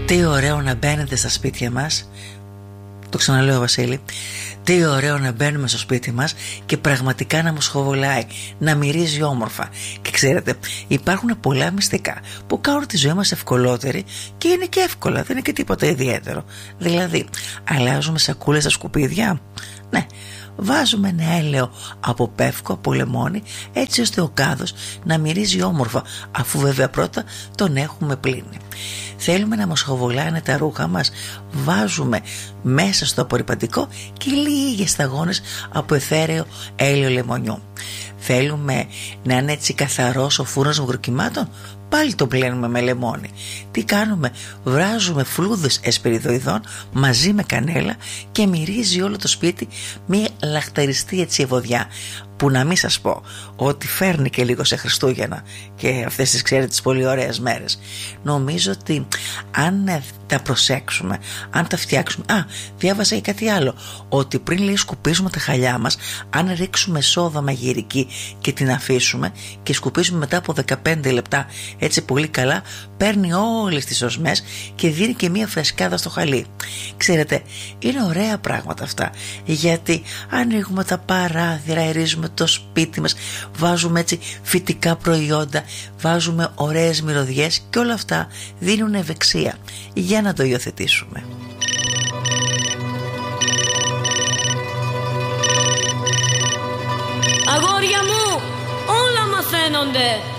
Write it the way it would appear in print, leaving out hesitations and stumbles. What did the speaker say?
Τι ωραίο να μπαίνετε στα σπίτια μας. Το ξαναλέω, Βασίλη. Τι ωραίο να μπαίνουμε στο σπίτι μας και πραγματικά να μας χοβολάει, να μυρίζει όμορφα. Και ξέρετε, υπάρχουν πολλά μυστικά που κάνουν τη ζωή μας ευκολότερη και είναι και εύκολα, δεν είναι και τίποτα ιδιαίτερο. Δηλαδή, αλλάζουμε σακούλες στα σκουπίδια. Ναι, βάζουμε ένα έλαιο από πεύκο, από λεμόνι, έτσι ώστε ο κάδος να μυρίζει όμορφα, αφού βέβαια πρώτα τον έχουμε πλύνει. Θέλουμε να μας χοβολάνε τα ρούχα μας, βάζουμε μέσα στο απορρυπαντικό και λίγες σταγόνες από εθέρεο έλαιο λεμονιού. Θέλουμε να είναι έτσι καθαρός ο φούρνος μυκροκυμάτων, πάλι το πλένουμε με λεμόνι. Τι κάνουμε? Βράζουμε φλούδες εσπεριδοειδών μαζί με κανέλα και μυρίζει όλο το σπίτι μια λαχταριστή έτσι ευωδιά, που να μην σας πω ότι φέρνει και λίγο σε Χριστούγεννα και αυτές τις, ξέρετε, τις πολύ ωραίες μέρες. Νομίζω ότι αν τα προσέξουμε, αν τα φτιάξουμε. Διάβασα και κάτι άλλο, ότι πριν λίγο σκουπίζουμε τα χαλιά μας, αν ρίξουμε σόδα μαγειρική και την αφήσουμε και σκουπίζουμε μετά από 15 λεπτά έτσι πολύ καλά, παίρνει όλες τις οσμές και δίνει και μία φρεσκάδα στο χαλί. Ξέρετε, είναι ωραία πράγματα αυτά, γιατί ανοίγουμε τα παράθυρα, αερίζουμε το σπίτι μας, βάζουμε έτσι φυτικά προϊόντα, βάζουμε ωραίες μυρωδιές και όλα αυτά δίνουν ευεξία. Για να το υιοθετήσουμε. Αγόρια μου, όλα μαθαίνονται.